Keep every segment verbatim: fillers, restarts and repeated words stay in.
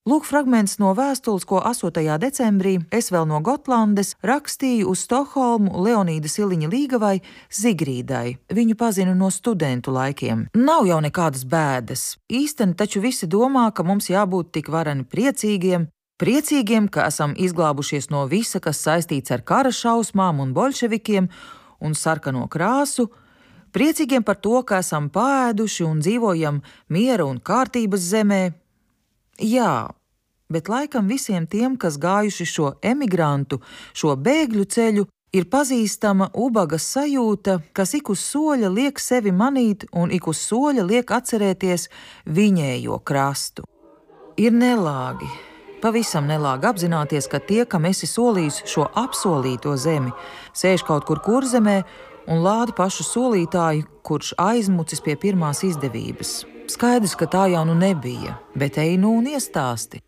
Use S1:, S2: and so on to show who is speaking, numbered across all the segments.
S1: Lūk fragments no vēstules, ko astotajā decembrī es vēl no Gotlandes rakstīju uz Stokholmu Leonīdas Iliņa Līgavai Zigrīdai. Viņu pazinu no studentu laikiem. Nav jau nekādas bēdas. Īsteni taču visi domā, ka mums jābūt tik vareni priecīgiem, priecīgiem, ka esam izglābušies no visa, kas saistīts ar kara šausmām un boļševikiem un sarkano krāsu, priecīgiem par to, ka esam paēduši un dzīvojam miera un kārtības zemē. Jā, bet laikam visiem tiem, kas gājuši šo emigrantu, šo bēgļu ceļu, ir pazīstama ubaga sajūta, kas ik uz soļa liek sevi manīt un ik uz soļa liek atcerēties viņējo krastu. Ir nelāgi, pavisam nelāgi apzināties, ka tie, kam esi solījis šo apsolīto zemi, sēž kaut kur Kurzemē un lāda pašu solītāju, kurš aizmucis pie pirmās izdevības. Skaidrs, ka tā jau nu nebija, bet ej nu un iestāsti.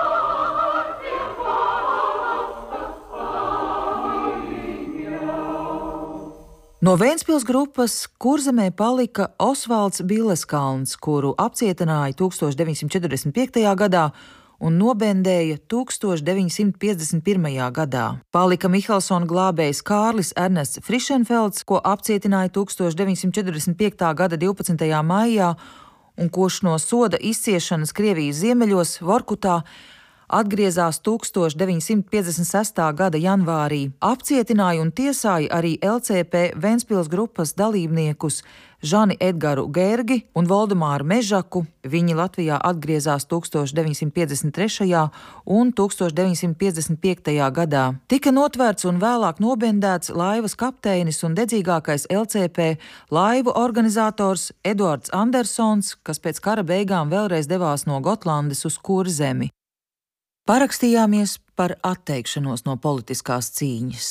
S1: No Ventspils grupas Kurzemē palika Osvalds Billeskalns, kuru apcietināja tūkstoš deviņsimt četrdesmit piektajā gadā un nobendēja tūkstoš deviņsimt piecdesmit pirmajā gadā. Palika Mihelsona glābējs Kārlis Ernests Frišenfelds, ko apcietināja tūkstoš deviņsimt četrdesmit piektā gada divpadsmitajā maijā, un kurš no soda izciešanas Krievijas ziemeļos Vorkutā atgriezās tūkstoš deviņsimt piecdesmit sestā gada janvārī, apcietināja un tiesāja arī L C P Ventspils grupas dalībniekus Žani Edgaru Gergi un Voldemāru Mežaku. Viņi Latvijā atgriezās tūkstoš deviņsimt piecdesmit trešajā un tūkstoš deviņsimt piecdesmit piektajā gadā. Tika notvērts un vēlāk nobendēts laivas kapteinis un dedzīgākais L C P laivu organizators Eduards Andersons, kas pēc kara beigām vēlreiz devās no Gotlandes uz Kurzemi. Parakstījāmies par atteikšanos no politiskās cīņas.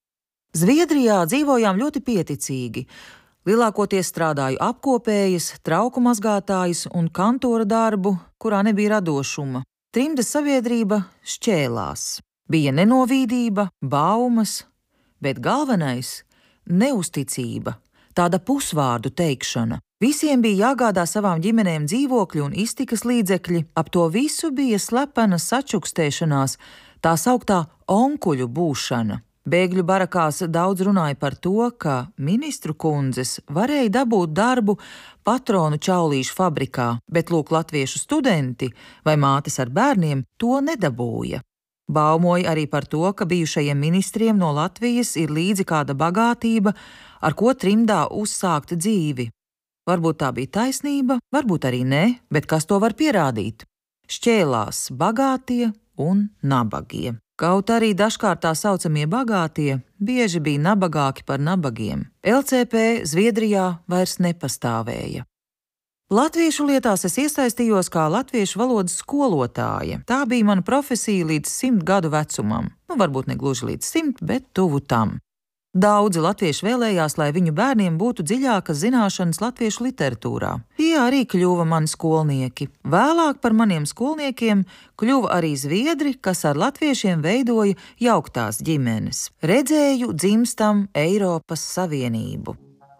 S1: Zviedrijā dzīvojām ļoti pieticīgi. Lielākoties strādāju apkopējas, trauku mazgātājas un kantora darbu, kurā nebija radošuma. Trimdes sabiedrība šķēlās. Bija nenovīdība, baumas, bet galvenais – neusticība, tāda pusvārdu teikšana. Visiem bija jāgādā savām ģimenēm dzīvokļi un iztikas līdzekļi, ap to visu bija slepena sačukstēšanās, tā sauktā onkuļu būšana. Bēgļu barakās daudz runāja par to, ka ministru kundzes varēja dabūt darbu patronu čaulīšu fabrikā, bet lūk latviešu studenti vai mātes ar bērniem to nedabūja. Baumoja arī par to, ka bijušajiem ministriem no Latvijas ir līdzi kāda bagātība, ar ko trimdā uzsākt dzīvi. Varbūt tā bija taisnība, varbūt arī nē, bet kas to var pierādīt? Šķēlās bagātie un nabagie. Kaut arī dažkārt tā saucamie bagātie bieži bija nabagāki par nabagiem. L C P Zviedrijā vairs nepastāvēja. Latviešu lietās es iesaistījos kā latviešu valodas skolotāja. Tā bija mana profesija līdz simt gadu vecumam. Nu, varbūt ne gluži līdz simt, bet tuvu tam. Daudzi latvieši vēlējās, lai viņu bērniem būtu dziļākas zināšanas latviešu literatūrā. Tie arī kļuva mani skolnieki. Vēlāk par maniem skolniekiem kļuva arī zviedri, kas ar latviešiem veidoja jauktās ģimenes. Redzēju dzimstam Eiropas Savienību.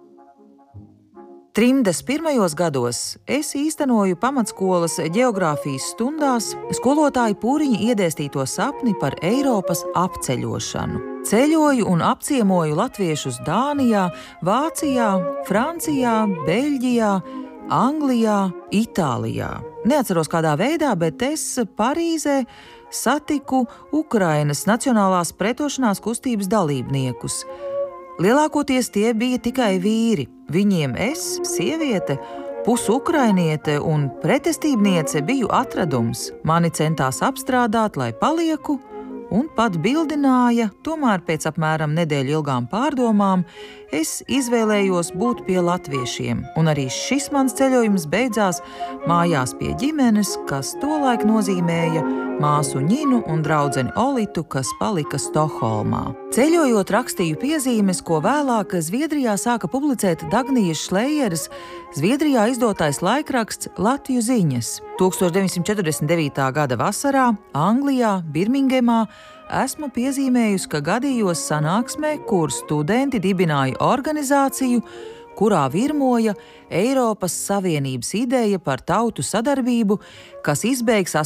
S1: Trimdes pirmajos gados es īstenoju pamatskolas ģeogrāfijas stundās skolotāju Pūriņa iedēstīto sapni par Eiropas apceļošanu. Ceļoju un apciemoju latviešus Dānijā, Vācijā, Francijā, Beļģijā, Anglijā, Itālijā. Neatceros kādā veidā, bet es Parīzē satiku Ukrainas Nacionālās pretošanās kustības dalībniekus. Lielākoties tie bija tikai vīri. Viņiem es, sieviete, pusukrainiete un pretestībniece biju atradums. Mani centās apstrādāt, lai palieku, un pat bildināja, tomēr pēc apmēram nedēļu ilgām pārdomām es izvēlējos būt pie latviešiem, un arī šis mans ceļojums beidzās mājās pie ģimenes, kas tolaik nozīmēja māsu Ņinu un draudzeni Olitu, kas palika Stokholmā. Ceļojot rakstīju piezīmes, ko vēlāk Zviedrijā sāka publicēt Dagnijas Šlejeres Zviedrijā izdotais laikraksts Latviju ziņas. tūkstoš deviņsimt četrdesmit devītā gada vasarā Anglijā, Birmingemā esmu piezīmējusi, ka gadījos sanāksmē, kur studenti dibināja organizāciju, kurā virmoja Eiropas Savienības ideja par tautu sadarbību, kas izbeigs